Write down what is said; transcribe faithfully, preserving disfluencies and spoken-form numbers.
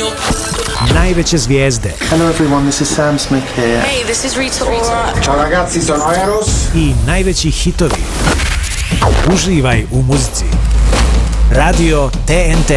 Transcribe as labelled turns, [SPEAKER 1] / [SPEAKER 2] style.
[SPEAKER 1] raspolaganju.
[SPEAKER 2] Najveće zvijezde.
[SPEAKER 3] Hello everyone, this is Sam Smith here.
[SPEAKER 1] Hey, this is Rita Ora.
[SPEAKER 4] Ciao ragazzi, sono Eros.
[SPEAKER 2] I najveći hitovi. Uživaj u muzici. Radio T N T.